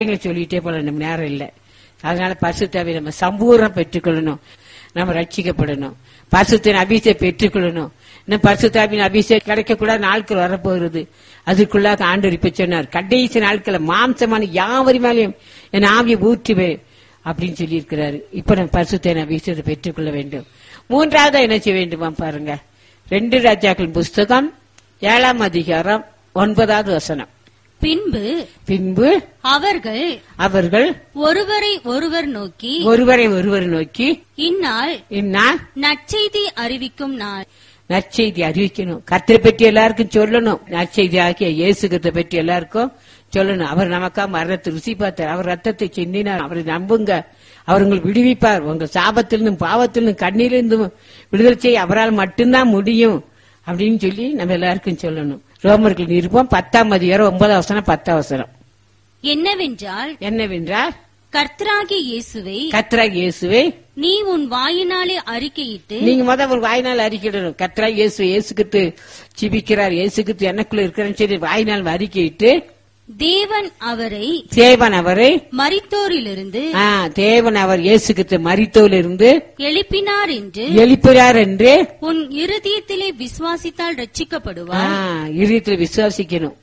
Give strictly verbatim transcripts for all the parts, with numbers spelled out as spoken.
சொல்லிட்டே போல நம்ம நேரம் இல்லை. அதனால பரிசுத்தாவியை நம்ம சம்பூர்ணம் பெற்றுக்கொள்ளணும். நம்ம ரட்சிக்கப்படணும். பரிசுத்தின் அபிஷேகம் பெற்றுக்கொள்ளணும். இன்னும் பரிசுத்தாவின் அபிஷேகம் கிடைக்கக்கூடாத நாட்கள் வரப்போகிறது. அதுக்குள்ளாக ஆண்டவர் இப்ப சொன்னார், கடைசி நாட்களை மாம்சமான யாவரி மேலையும் என் ஆவியை ஊற்றுவேன் அப்படின்னு சொல்லி இருக்கிறாரு. இப்ப நம்ம பரிசுத்தின் அபிஷேகத்தை பெற்றுக்கொள்ள வேண்டும். மூன்றாவது என்ன செய்ய வேண்டுமா பாருங்க. ரெண்டு ராஜாக்களின் புஸ்தகம் ஏழாம் அதிகாரம் ஒன்பதாவது வசனம். பின்பு பின்பு அவர்கள் அவர்கள் ஒருவரை ஒருவர் நோக்கி ஒருவரை ஒருவர் நோக்கி இந்நாள் இந்நாள் நற்செய்தி அறிவிக்கும் நாள். நற்செய்தி அறிவிக்கணும். கர்த்தரை பற்றி எல்லாருக்கும் சொல்லணும். நற்செய்தி ஆகிய இயேசு கிறிஸ்துவை பற்றி எல்லாருக்கும் சொல்லணும். அவர் நமக்கா மரணத்தை ருசி பார்த்தார். அவர் ரத்தத்தை சிந்தினார். அவரை நம்புங்க. அவர் உங்களை விடுவிப்பார். உங்க சாபத்திலிருந்தும் பாவத்திலிருந்தும் கண்ணீரிலிருந்தும் விடுதலை செய்ய அவரால் மட்டும்தான் முடியும் அப்படின்னு சொல்லி நம்ம எல்லாருக்கும் சொல்லணும். ரோமர்கள் நிருபம் பத்தாம் அதிகாரம் ஒன்பதாம் வசனம் பத்தாம் வசனம். என்னவென்றால் என்னவென்றால் கர்த்தராகிய இயேசுவை கர்த்தராகிய இயேசுவை நீ உன் வாயினாலே அறிக்கையிட்டு. நீங்க முதல் ஒரு வாயினால் அறிக்கையிடணும். கர்த்தராகிய இயேசு இயேசுகிட்டு ஜீவிக்கிறார், இயேசுகிட்டு எனக்குள்ள இருக்கிறேன்னு சொல்லி வாயினால் அறிக்கையிட்டு தேவன் அவரை தேவன் அவரை மரித்தோரிலிருந்து தேவன் அவர் இயேசுகிட்டு மரித்தோரிலிருந்து எழுப்பினார் என்று எழுப்பினார் என்று உன் இருதயத்திலே விசுவாசித்தால் ரட்சிக்கப்படுவார். இருதயத்தில் விசுவாசிக்கணும்.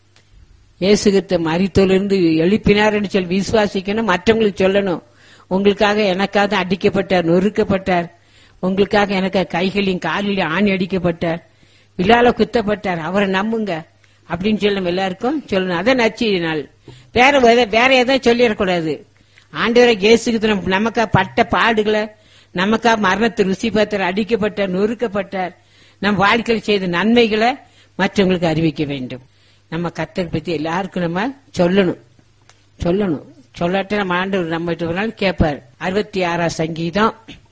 இயேசுகிட்ட மரித்தோரிலிருந்து எழுப்பினார் என்று சொல்லி விசுவாசிக்கணும். மற்றவங்களுக்கு சொல்லணும், உங்களுக்காக எனக்காக அடிக்கப்பட்டார், நொறுக்கப்பட்டார், உங்களுக்காக எனக்கு கைகளையும் காலிலையும் ஆணி அடிக்கப்பட்டார், விழால குத்தப்பட்டார், அவரை நம்புங்க அப்படின்னு சொல்லணும். எல்லாருக்கும் சொல்லணும். அதான் நற்செய்தி நாள். வேற வேற எதாவது சொல்லிடக்கூடாது. ஆண்டவரை இயேசுகிட்ட நமக்கா பட்ட பாடுகளை, நமக்கா மரணத்தை ருசி பார்த்தார், அடிக்கப்பட்டார், நொறுக்கப்பட்டார், நம் வாழ்க்கையில் செய்த நன்மைகளை மற்றவங்களுக்கு அறிவிக்க வேண்டும். நம்ம கர்த்தரை பத்தி எல்லாருக்கும் நம்ம சொல்லணும் சொல்லணும் சொல்லாட்ட நம்ம ஆண்டவர் நம்ம ஒரு நாள் கேட்பார். அறுபத்தி ஆறாம் சங்கீதம்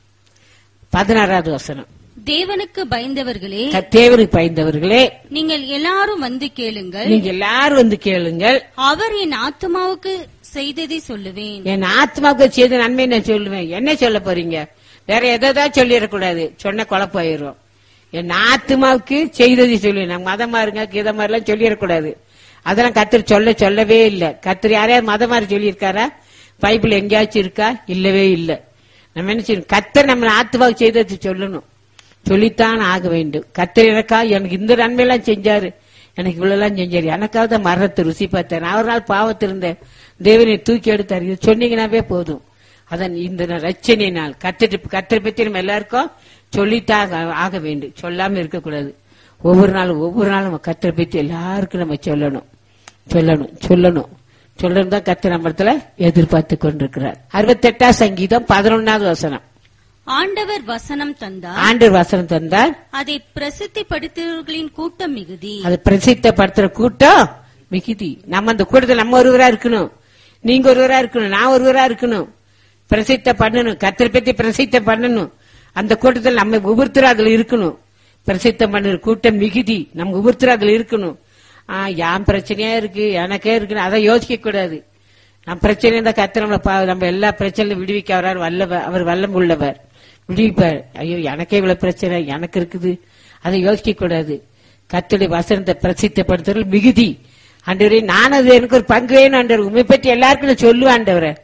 பதினாறாவது வசனம். தேவனுக்கு பயந்தவர்களே தேவனுக்கு பயந்தவர்களே நீங்கள் எல்லாரும் வந்து கேளுங்கள். நீங்க எல்லாரும் வந்து கேளுங்கள். அவர் என் ஆத்மாவுக்கு செய்ததை சொல்லுவேன். என் ஆத்மாவுக்கு செய்த நன்மை நான் சொல்லுவேன். என்ன சொல்ல போறீங்க? வேற எதாவது சொல்லிடக்கூடாது. சொன்ன குழப்பாயிரும். என் ஆத்மாவுக்கு செய்ததை சொல்லுவேன். நாங்க மதமா இருங்க கீதமா எல்லாம் சொல்லிடக்கூடாது. அதெல்லாம் கர்த்தர் சொல்ல சொல்லவே இல்லை. கர்த்தர் யாரையாவது மதமா சொல்லியிருக்காரா? பைபிள் எங்கேயாச்சும் இருக்கா? இல்லவே இல்லை. நம்ம என்ன செய்யணும்? கர்த்தர் நம்ம ஆத்மாவுக்கு செய்ததை சொல்லணும். சொல்லித்தான் ஆக வேண்டும். கர்த்தர் எனக்கா எனக்கு இந்த நன்மையெல்லாம் செஞ்சாரு, எனக்கு இவ்வளவு செஞ்சாரு, எனக்காவது மரணத்தை ருசி பார்த்தேன், நான் ஒரு நாள் பாவத்திருந்தேன், தேவனை தூக்கி எடுத்தாரு, இது சொன்னீங்கன்னாவே போதும். அதன் இந்த ரட்சணை நாள் கர்த்தர் கர்த்தரை பத்தி நம்ம எல்லாருக்கும் சொல்லித்தான் ஆக வேண்டும். சொல்லாம இருக்கக்கூடாது. ஒவ்வொரு நாளும் ஒவ்வொரு நாளும் கர்த்தரை பத்தி எல்லாருக்கும் நம்ம சொல்லணும் சொல்லணும் சொல்லணும் சொல்லணும் தான் கர்த்தர் நம்ம இடத்துல எதிர்பார்த்து கொண்டிருக்கிறார். அறுபத்தி எட்டாம் சங்கீதம் பதினொன்னாவது வசனம். ஆண்டவர் வசனம் தந்தார். ஆண்டவர் வசனம் தந்தார். அதை பிரசித்திப்படுத்துவர்களின் கூட்டம் மிகுதி. அதை பிரசித்தப்படுத்துற கூட்டம் மிகுதி. நம்ம அந்த கூட்டத்தில் நம்ம ஒருவரா இருக்கணும், நீங்க ஒருவரா இருக்கணும், நான் ஒருவரா இருக்கணும். பிரசித்த பண்ணணும், கர்த்தரை பத்தி பிரசித்த பண்ணணும். அந்த கூட்டத்தில் நம்ம ஒவ்வொருத்தரும் அதுல இருக்கணும். பிரசித்தம் பண்ணுற கூட்டம் மிகுதி, நம்ம ஒவ்வொருத்தரும் அதுல இருக்கணும். ஆஹ் யான் பிரச்சனையா இருக்கு, எனக்கே இருக்குன்னு அதை யோசிக்க கூடாது. நம்ம பிரச்சனை இருந்தா கர்த்தர் நம்ம நம்ம எல்லா பிரச்சனையும் விடுவிக்க வர்றார். வல்லவர், அவர் வல்லம் உள்ளவர், விடுவிப்பார். ஐயோ எனக்கே இவ்வளவு பிரச்சனை எனக்கு இருக்குது, அதை யோசிக்க கூடாது. கர்த்தருடைய வசனத்தை பிரசித்தப்படுத்துறது மிகுதி. ஆண்டவரே நான் அது எனக்கு ஒரு பங்கு வேணும் ஆண்டவர், உண்மை பற்றி எல்லாருக்கும் நான் சொல்லுவேன் ஆண்டவரை,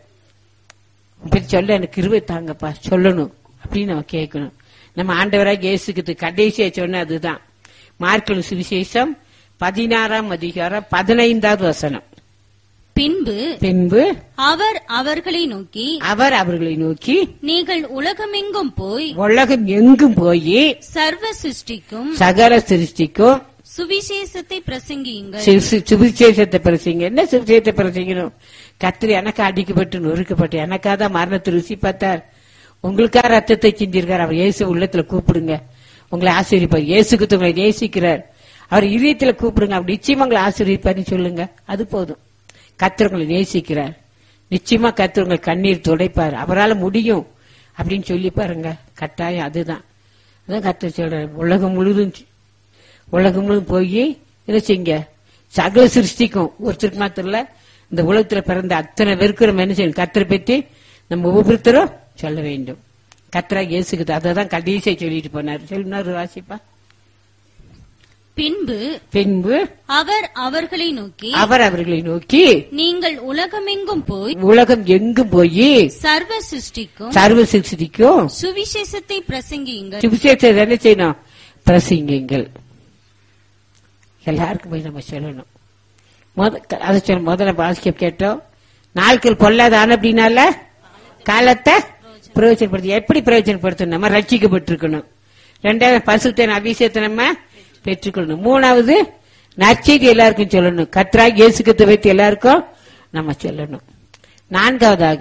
பற்றி சொல்ல எனக்கு கிருபை தாங்கப்பா சொல்லணும் அப்படின்னு நம்ம கேட்கணும். நம்ம ஆண்டவராக இயேசுக்கு கடைசியா சொன்ன அதுதான். மார்க்கு சுவிசேஷம் பதினாறாம் அதிகாரம் பதினைந்தாவது வசனம். பின்பு பின்பு அவர் அவர்களை நோக்கி அவர் அவர்களை நோக்கி நீங்கள் உலகமெங்கும் போய் உலகம் எங்கும் போய் சர்வ சிருஷ்டிக்கும் சகல சிருஷ்டிக்கும் சுவிசேஷத்தை பிரசங்கியுங்கள். சுவிசேஷத்தை பிரசங்க. என்ன சுவிசேஷத்தை பிரசங்கணும்? கர்த்தர் எனக்கு அடிக்கப்பட்டு நொறுக்கப்பட்டு எனக்காக மரணத்தை ருசி பார்த்தார், உங்களுக்காக ரத்தத்தை சிந்திருக்கார். அவர் இயேசு உள்ளத்துல கூப்பிடுங்க, உங்களை ஆசீர்வதிப்பார். இயேசுக்கு உங்களை நேசிக்கிறார், அவர் இதயத்துல கூப்பிடுங்க, அப்படி நிச்சயமா உங்களை ஆசீர்வதிப்பார்னு சொல்லுங்க. அது போதும். கர்த்தர் உங்களை நேசிக்கிறார், நிச்சயமா கர்த்தர் உங்களை கண்ணீர் துடைப்பார், அவரால் முடியும் அப்படின்னு சொல்லி பாருங்க. கட்டாயம் அதுதான் அதான் கர்த்தர் சொல்றாரு. உலகம் முழுதும் உலகம் முழுதும் போய் இதை செய்யுங்க, சகல சிருஷ்டிக்கும். ஒருத்தருக்கு மாத்திரம் இல்ல, இந்த உலகத்துல பிறந்த அத்தனை பேருக்கு நம்ம என்ன செய்யணும்? கர்த்தரை பற்றி நம்ம ஒவ்வொருத்தரும் சொல்ல வேண்டும். கர்த்தரா இயேசுக்கு அதை தான் கடைசியா சொல்லிட்டு போனார். சொல்லினாரு வாசிப்பா. பின்பு பின்பு அவர் அவர்களை நோக்கி அவர் அவர்களை நோக்கி நீங்கள் உலகமெங்கும் போய் உலகம் எங்கும் போய் சர்வ சிருஷ்டிக்கும் சர்வ சிருஷ்டிக்கும் சுவிசேஷத்தை பிரசங்கியுங்கள். சுவிசேஷத்தை என்ன செய்யணும்? பிரசங்கிங்கள். எல்லாருக்கும் போய் நம்ம சொல்லணும். அதை சொல்ல முதல்ல வாசிக்க கேட்டோம். நாட்கள் பொல்லாதான அப்படின்னால காலத்தை பிரயோஜனப்படுத்தி எப்படி பிரயோஜனப்படுத்தணும்? நம்ம ரட்சிக்கப்பட்டிருக்கணும். ரெண்டாவது பசுத்தன் அபிஷேகத்தை நம்ம பெற்றுக்கொள்ளணும். மூணாவது நற்செய்தி எல்லாருக்கும் சொல்லணும். கர்த்தராகிய இயேசு கிறிஸ்துவை வைத்து எல்லாருக்கும் நம்ம சொல்லணும். நான்காவதாக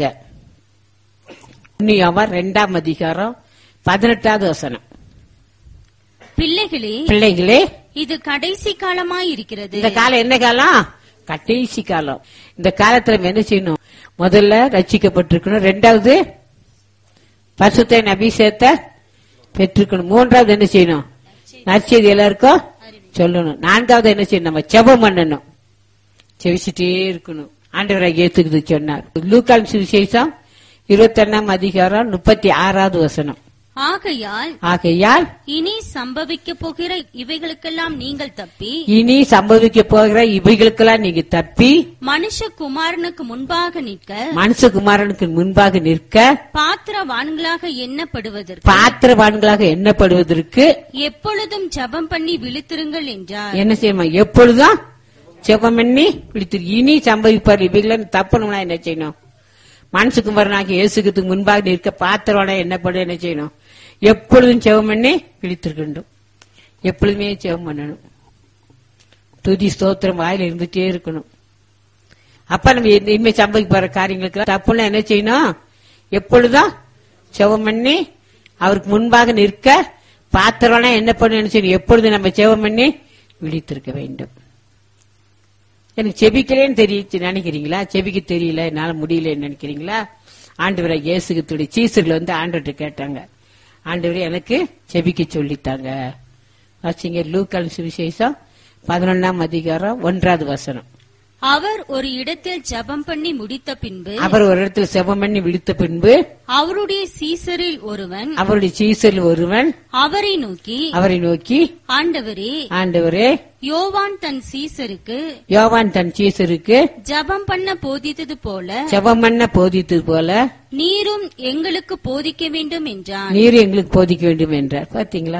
யோவான் இரண்டாம் அதிகாரம் பதினெட்டாவது வசனம். பிள்ளைகளே பிள்ளைகளே இது கடைசி காலமாய் இருக்கிறது. இந்த காலம் என்ன காலம்? கடைசி காலம். இந்த காலத்துல என்ன செய்யணும்? முதல்ல ரட்சிக்கப்பட்டிருக்கணும். ரெண்டாவது பரிசுத்த அபிஷேகத்தை பெற்றுக்கணும். மூன்றாவது என்ன செய்யணும்? நற்செய்தி எல்லாருக்கும் சொல்லணும். நான்காவது என்ன செய்யணும்? நம்ம ஜெபம் பண்ணணும். செவிச்சுட்டே இருக்கணும். ஆண்டவராக ஏத்துக்குது சொன்னார். லூக்கான் சுவிசேஷம் இருபத்தி ஒன்னாம் அதிகாரம் முப்பத்தி ஆறாவது வசனம். ஆகையால் ஆகையால் இனி சம்பவிக்க போகிற இவைகளுக்கெல்லாம் நீங்கள் தப்பி இனி சம்பவிக்க போகிற இவைகளுக்கெல்லாம் நீங்க தப்பி மனுஷகுமாரனுக்கு முன்பாக நிற்க மனுஷகுமாரனுக்கு முன்பாக நிற்க பாத்திரவான்களாக எண்ணப்படுவதற்கு பாத்திரவான்களாக எண்ணப்படுவதற்கு எப்பொழுதும் ஜெபம் பண்ணி விழித்திருங்கள் என்றார். என்ன செய்யணும்? எப்பொழுதும் ஜெபம் பண்ணி விழித்திரு. இனி சம்பவிப்பார் இவைகளை தப்பணும்னா என்ன செய்யணும்? மனுஷகுமாரனாக இயேசுக்கு முன்பாக நிற்க பாத்திரவான என்னப்படும் என்ன செய்யணும்? எப்பொழுதும் ஜெபம் பண்ணி விழித்திருக்கணும். எப்பொழுதுமே ஜெபம் பண்ணணும். துதி ஸ்தோத்திரம் வாயில இருந்துட்டே இருக்கணும். அப்ப நம்ம இனிமே சம்பவிக்க போற காரியங்களுக்கு தப்புன்னா என்ன செய்யணும்? எப்பொழுதும் ஜெபம் பண்ணி அவருக்கு முன்பாக நிற்க பாத்திரவான என்ன பண்ணணும் என்ன செய்யணும்? எப்பொழுதும் நம்ம ஜெபம் பண்ணி விழித்திருக்க வேண்டும். எனக்கு செபிக்கலேன்னு தெரிய நினைக்கிறீங்களா? செபிக்க தெரியல, என்னால முடியலன்னு நினைக்கிறீங்களா? ஆண்டவரை இயேசுடைய சீசர்கள் வந்து ஆண்டவர்கிட்ட கேட்டாங்க. ஆண்டவரே எனக்கு செபிக்க சொல்லித்தாங்க. வாசிங்க லூக்கான் சுவிசேஷம் பதினொன்னாம் அதிகாரம் ஒன்றாவது வசனம். அவர் ஒரு இடத்தில் ஜெபம் பண்ணி முடித்த பின்பு அவர் ஒரு இடத்தில் ஜெபம் பண்ணி விழித்த பின்பு அவருடைய சீசரில் ஒருவன் அவருடைய சீசரில் ஒருவன் அவரை நோக்கி அவரை நோக்கி ஆண்டவரே ஆண்டவரே யோவான் தன் சீசருக்கு யோவான் தன் சீசருக்கு ஜெபம் பண்ண போதித்தது போல ஜெபம் பண்ண போதித்தது போல நீரும் எங்களுக்கு போதிக்க வேண்டும் என்றான். நீர் எங்களுக்கு போதிக்க வேண்டும் என்றார். பாத்தீங்களா?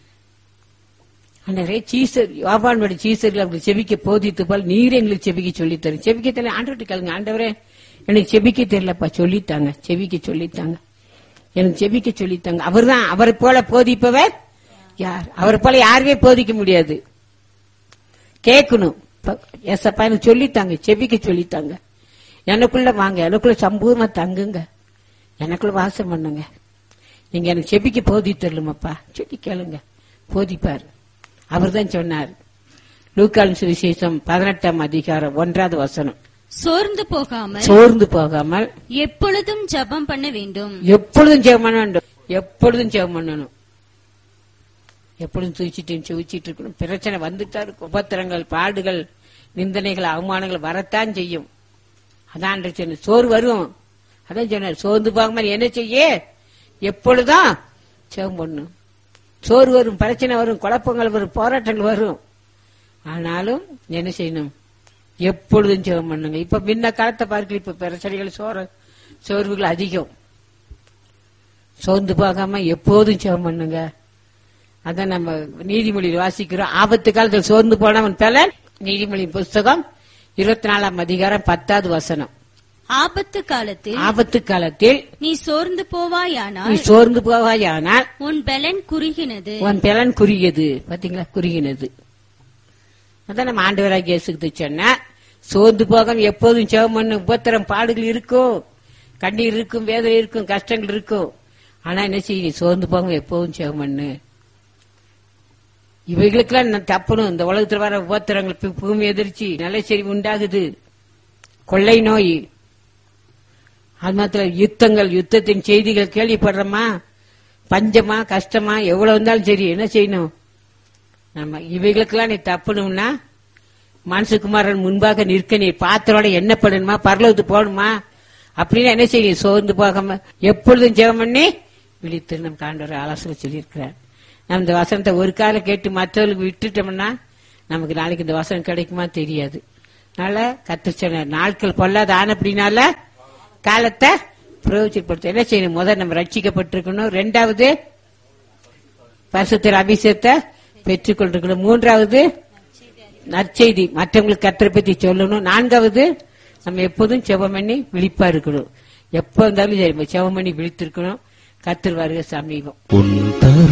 சீசர் யோவானோட சீசர்கள் அப்படி செபிக்க போதித்து போல் நீர் எங்களுக்கு செபிக்க சொல்லித்தரும். செபிக்க தெரியல ஆண்டவர்கிட்ட கேளுங்க. ஆண்டவரே எனக்கு செபிக்க தெரியலப்பா சொல்லித்தாங்க. செபிக்க சொல்லித்தாங்க. எனக்கு செபிக்க சொல்லித்தாங்க. அவர் தான் அவரை போல போதிப்பவர் யார்? அவரை போல யாருமே போதிக்க முடியாது. கேட்கணும். எஸ்அப்பா எனக்கு சொல்லித்தாங்க, செபிக்க சொல்லித்தாங்க. எனக்குள்ள வாங்க, எனக்குள்ள சம்பூர்ணமா தங்குங்க, எனக்குள்ள வாசம் பண்ணுங்க. நீங்க எனக்கு செபிக்க போதித்தரலுமாப்பா சொல்லி கேளுங்க, போதிப்பாரு. அவர் தான் சொன்னார். லூக்கான் சுவிசேஷம் பதினெட்டாம் அதிகாரம் ஒன்றாவது வசனம். சோர்ந்து போகாமல் சோர்ந்து போகாமல் எப்பொழுதும் ஜெபம் பண்ண வேண்டும். எப்பொழுதும் ஜெபம் பண்ண வேண்டும். எப்பொழுதும் ஜெபம் பண்ணணும். எப்பொழுதும் தூச்சிட்டு செவிச்சிட்டு இருக்கணும். பிரச்சனை வந்துட்டா இருக்கும். உபத்திரங்கள், பாடுகள், நிந்தனைகள், அவமானங்கள் வரத்தான் செய்யும். அதான் சொன்ன சோறு வரும். அதான் சொன்னார் சோர்ந்து போகாமல் என்ன செய்ய எப்பொழுதும் ஜெபம் பண்ணும். சோறு வரும், பிரச்சனை வரும், குழப்பங்கள் வரும், போராட்டங்கள் வரும். ஆனாலும் என்ன செய்யணும்? எப்பொழுதும் ஜெபம் பண்ணுங்க. இப்ப முன்ன காலத்தை பார்க்கல, இப்ப பிரச்சனைகள் சோறு சோர்வுகள் அதிகம். சோர்ந்து போகாம எப்போதும் ஜெபம் பண்ணுங்க. அதான் நம்ம நீதிமொழியில் வாசிக்கிறோம். ஆபத்து காலத்தில் சோர்ந்து போனவன் பலன். நீதிமொழி புஸ்தகம் இருபத்தி நாலாம் அதிகாரம் பத்தாவது வசனம். ஆபத்து காலத்தில் ஆபத்து காலத்தில் நீ சோர்ந்து போவாயானால் நீ சோர்ந்து போவாயானால் உன் பலன் குறுகினது உன் பலன் குறுகியது. பாத்தீங்களா? குறுகினது. அதான் நம்ம ஆண்டவராகிய இயேசுக்கு சொன்ன சோர்ந்து போகாம எப்போதும் ஜெபம் பண்ணு. உபத்திரம் பாடுகள் இருக்கும், கண்ணீர் இருக்கும், வேதனை இருக்கும், கஷ்டங்கள் இருக்கும். ஆனா என்ன செய்ய? சோர்ந்து போகாம எப்போதும் ஜெபம் பண்ணு. இவைகளுக்கெல்லாம் நான் தப்பணும். இந்த உலகத்தில் வர உபத்திரங்கள், பூமி எதிர்ச்சி, நிலச்சரிவு உண்டாகுது, கொள்ளை நோய், அது மாத்திரம் யுத்தங்கள், யுத்தத்தின் செய்திகள் கேள்விப்படுறோமா? பஞ்சமா, கஷ்டமா, எவ்வளவு இருந்தாலும் சரி என்ன செய்யணும்? நம்ம இவைகளுக்கெல்லாம் நீ தப்பணும்னா மனுஷகுமாரன் முன்பாக நிற்க நீ பாத்திரோட என்ன பண்ணணுமா? பரலோகத்துக்கு போகணுமா? அப்படின்னு என்ன செய்யணும்? சோர்ந்து போகாம எப்பொழுதும் ஜெபம் பண்ணி விழித்து நம்ம ஆண்டவர் ஆலோசனை சொல்லியிருக்கிறார். நம்ம இந்த வசனத்தை ஒரு காலம் கேட்டு மற்றவர்களுக்கு விட்டுட்டோம்னா நமக்கு நாளைக்கு இந்த வசனம் கிடைக்குமா தெரியாது. அதனால கர்த்தர் சொன்னார், நாட்கள் பொல்லாத ஆன அப்படின்னால காலத்தை பிரயோஜனப்படுத்த என்ன செய்யணும்? முதல் நம்ம ரட்சிக்கப்பட்டிருக்கணும். ரெண்டாவது பரிசுத்தர் அபிஷேகத்தை பெற்றுக் கொண்டிருக்கணும். மூன்றாவது நற்செய்தி மற்றவங்களுக்கு கர்த்தரை பத்தி சொல்லணும். நான்காவது நம்ம எப்போதும் செபம் பண்ணி விழிப்பா இருக்கணும். எப்ப இருந்தாலும் செபம் பண்ணி விழித்திருக்கணும். கர்த்தர் வருகை சமீபம்.